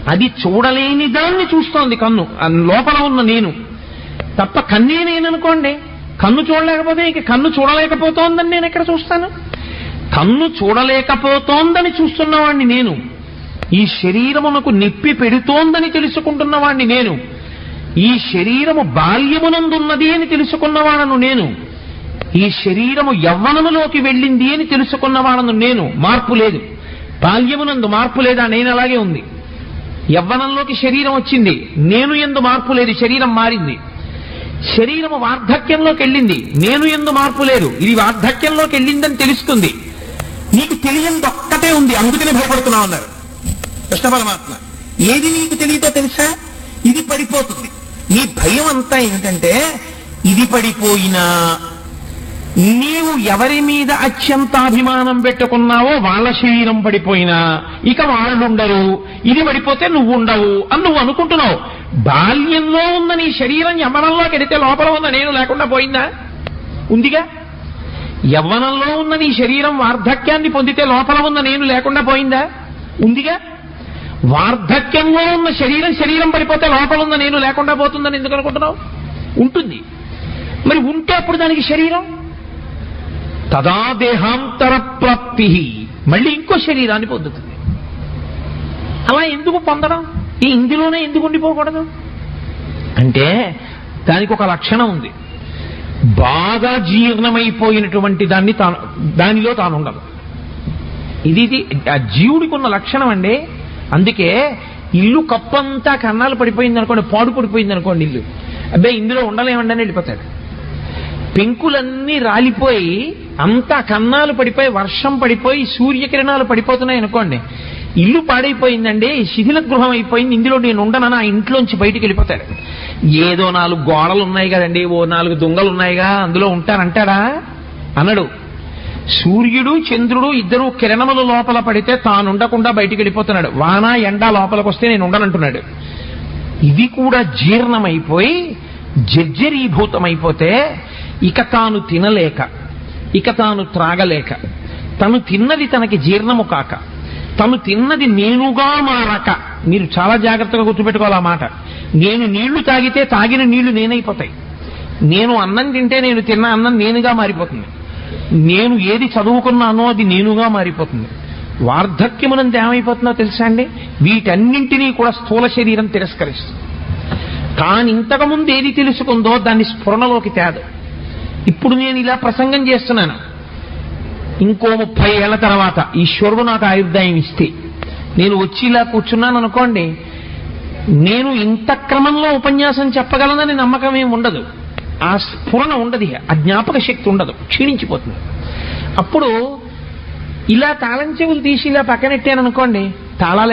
అది చూడలేని దాన్ని చూస్తోంది కన్ను, లోపల ఉన్న నేను తప్ప. కన్నే నేననుకోండి, కన్ను చూడలేకపోతే ఇక కన్ను చూడలేకపోతోందని నేను ఎక్కడ చూస్తాను? కన్ను చూడలేకపోతోందని చూస్తున్నవాణ్ణి నేను. ఈ శరీరమునకు నొప్పి పెడుతోందని తెలుసుకుంటున్నవాణ్ణి నేను. ఈ శరీరము బాల్యమునందున్నది అని తెలుసుకున్నవాడను నేను. ఈ శరీరము యవ్వనములోకి వెళ్ళింది అని తెలుసుకున్నవాడను నేను. మార్పు లేదు. బాల్యమునందు మార్పు లేదా, నేను అలాగే ఉంది. యవ్వనంలోకి శరీరం వచ్చింది, నేను ఎందు మార్పు లేదు, శరీరం మారింది. శరీరము వార్ధక్యంలోకి వెళ్ళింది, నేను ఎందు మార్పు లేదు, ఇది వార్ధక్యంలోకి వెళ్ళిందని తెలుస్తుంది. నీకు తెలియని ఒక్కటే ఉంది, అందుకనే భయపడుతున్నావు అన్నారు కృష్ణ పరమాత్మ. ఏది నీకు తెలియదో తెలుసా? ఇది పడిపోతుంది. నీ భయం అంతా ఏంటంటే, ఇది పడిపోయినా, నీవు ఎవరి మీద అత్యంతాభిమానం పెట్టుకున్నావో వాళ్ళ శరీరం పడిపోయినా ఇక వాళ్ళుండరు, ఇది పడిపోతే నువ్వు ఉండవు అని నువ్వు అనుకుంటున్నావు. బాల్యంలో ఉన్న నీ శరీరం యవ్వనంలోకి వెడితే లోపల ఉన్న నేను లేకుండా పోయిందా? ఉందిగా. యవ్వనంలో ఉన్న నీ శరీరం వార్ధక్యాన్ని పొందితే లోపల ఉన్న నేను లేకుండా పోయిందా? ఉందిగా. వార్ధక్యంలో ఉన్న శరీరం పడిపోతే లోపల ఉన్న నేను లేకుండా పోతుందని ఎందుకు అనుకుంటున్నావు? ఉంటుంది. మరి ఉంటే అప్పుడు దానికి శరీరం తదా దేహాంతర ప్రాప్తి, మళ్ళీ ఇంకో శరీరాన్ని పొందుతుంది. అలా ఎందుకు పొందడం? ఈ ఇందులోనే ఎందుకు ఉండిపోకూడదు అంటే దానికి ఒక లక్షణం ఉంది. బాగా జీర్ణమైపోయినటువంటి దానిలో తాను ఉండదు. ఇది ఆ జీవుడికి ఉన్న లక్షణం అండి. అందుకే ఇల్లు కప్పంతా కన్నాలు పడిపోయింది అనుకోండి, పాడు పడిపోయింది అనుకోండి ఇల్లు, అబ్బాయి ఇందులో ఉండలేమండి అని వెళ్ళిపోతాడు. పెంకులన్నీ రాలిపోయి అంతా కన్నాలు పడిపోయి వర్షం పడిపోయి సూర్యకిరణాలు పడిపోతున్నాయి అనుకోండి, ఇల్లు పాడైపోయిందండి, శిథిల గృహం అయిపోయింది, ఇందులో నేను ఉండనని ఆ ఇంట్లోంచి బయటికి వెళ్ళిపోతాడు. ఏదో 4 గోడలు ఉన్నాయి కదండి, ఓ 4 దొంగలు ఉన్నాయిగా అందులో ఉంటారంటాడా? అనడు. సూర్యుడు చంద్రుడు ఇద్దరు కిరణముల లోపల పడితే తానుండకుండా బయటికి వెళ్ళిపోతున్నాడు. వాన ఎండ లోపలికి వస్తే నేను ఉండనంటున్నాడు. ఇది కూడా జీర్ణమైపోయి జర్జరీభూతమైపోతే ఇక తాను తినలేక, ఇక తాను త్రాగలేక, తను తిన్నది తనకి జీర్ణము కాక, తను తిన్నది నేనుగా మారక. మీరు చాలా జాగ్రత్తగా గుర్తుపెట్టుకోవాలి ఆ మాట. నేను నీళ్లు తాగితే తాగిన నీళ్లు నేనైపోతాయి. నేను అన్నం తింటే నేను తిన్న అన్నం నేనుగా మారిపోతుంది. నేను ఏది చదువుకున్నానో అది నేనుగా మారిపోతుంది. వార్ధక్యమునంత ఏమైపోతుందో తెలుసా అండి? వీటన్నింటినీ కూడా స్థూల శరీరం తిరస్కరిస్తుంది. తాను ఇంతకుముందు ఏది తెలుసుకుందో దాన్ని స్ఫురణలోకి తేదు. ఇప్పుడు నేను ఇలా ప్రసంగం చేస్తున్నాను, ఇంకో 30 ఏళ్ల తర్వాత ఈశ్వరుడు నాకు ఆయుర్దాయం ఇస్తే నేను వచ్చి ఇలా కూర్చున్నాను అనుకోండి, నేను ఇంత క్రమంలో ఉపన్యాసం చెప్పగలనని నమ్మకం ఏమి ఉండదు. ఆ స్ఫురణ ఉండదు, ఆ జ్ఞాపక శక్తి ఉండదు, క్షీణించిపోతుంది. అప్పుడు ఇలా తాళం చెవులు తీసి ఇలా పక్కనెట్టాను అనుకోండి, తాళాలు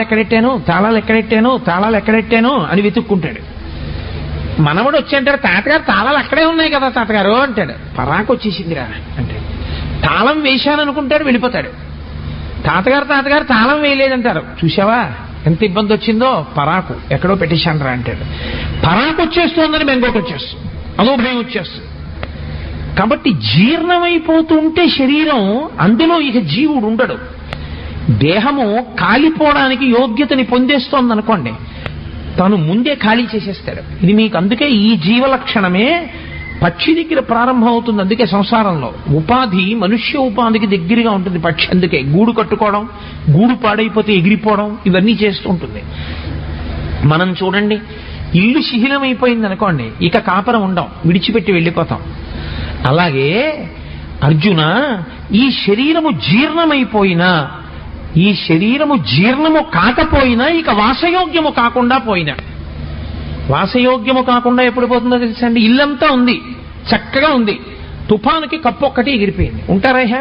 ఎక్కడెట్టాను అని వెతుక్కుంటాడు. మనవడు వచ్చి అంటాడు, తాతగారు తాళాలు అక్కడే ఉన్నాయి కదా తాతగారు అంటాడు. పరాకు వచ్చేసిందిరా అంటే తాళం వేశాను అనుకుంటాడు, వెళ్ళిపోతాడు. తాతగారు తాళం వేయలేదంటారు. చూసావా ఎంత ఇబ్బంది వచ్చిందో, పరాకు ఎక్కడో పెట్టేశానరా అంటాడు. పరాకు వచ్చేస్తోందని బెంగోటి వచ్చేస్తుంది, అదో భయం వచ్చేస్తుంది. కాబట్టి జీర్ణమైపోతుంటే శరీరం, అందులో ఇక జీవుడు ఉండడు. దేహము కాలిపోవడానికి యోగ్యతని పొందేస్తోంది అనుకోండి, తను ముందే ఖాళీ చేసేస్తాడు. ఇది మీకు అందుకే ఈ జీవలక్షణమే పక్షి దగ్గర ప్రారంభం అవుతుంది. అందుకే సంసారంలో ఉపాధి మనుష్య ఉపాధికి దగ్గరగా ఉంటుంది పక్షి. అందుకే గూడు కట్టుకోవడం, గూడు పాడైపోతే ఎగిరిపోవడం, ఇవన్నీ చేస్తూ ఉంటుంది. మనం చూడండి, ఇల్లు శిథిలమైపోయింది అనుకోండి, ఇక కాపరం ఉండం, విడిచిపెట్టి వెళ్ళిపోతాం. అలాగే అర్జున, ఈ శరీరము జీర్ణమైపోయినా, ఈ శరీరము జీర్ణము కాకపోయినా, ఇక వాసయోగ్యము కాకుండా పోయినా, వాసయోగ్యము కాకుండా ఎప్పుడు పోతుందో తెలుసండి? ఇల్లంతా ఉంది, చక్కగా ఉంది, తుఫానుకి కప్పు ఒక్కటి ఎగిరిపోయింది, ఉంటారా?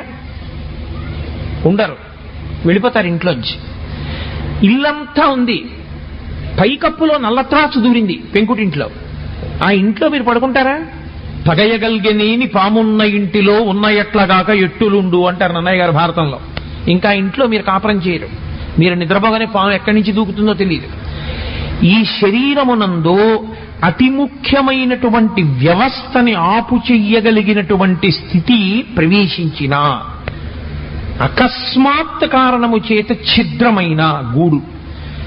ఉండరు, వెళ్ళిపోతారు ఇంట్లోంచి. ఇల్లంతా ఉంది, పైకప్పులో నల్లత్రాసు దూరింది పెంకుటింట్లో, ఆ ఇంట్లో మీరు పడుకుంటారా? పగయగల్గెనీని పామున్న ఇంటిలో ఉన్న ఎట్లగాక ఎట్టులుండు అంటారు నన్నయ్య గారు భారతంలో. ఇంకా ఇంట్లో మీరు కాపురం చేయరు, మీరు నిద్రపోగానే పాము ఎక్కడి నుంచి దూకుతుందో తెలియదు. ఈ శరీరమునందు అతి ముఖ్యమైనటువంటి వ్యవస్థని ఆపు చెయ్యగలిగినటువంటి స్థితి ప్రవేశించిన అకస్మాత్ కారణము చేత ఛిద్రమైన గూడు,